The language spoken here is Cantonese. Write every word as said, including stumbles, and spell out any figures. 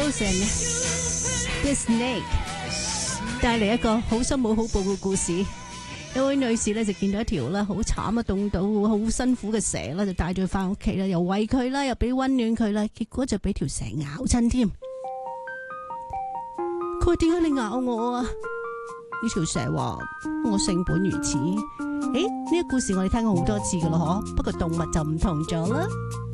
Frozen，The Snake 帶嚟一個好心冇好報嘅故事。有位女士咧就見到一條啦好慘啊凍到好辛苦嘅蛇啦，就帶咗佢翻屋企啦，又餵佢啦，又俾溫暖佢啦，結果就俾條蛇咬親添。佢話點解你咬我啊？呢條蛇話我性本如此。誒，呢個故事我哋聽過好多次噶啦，嗬，不過動物就唔同咗啦。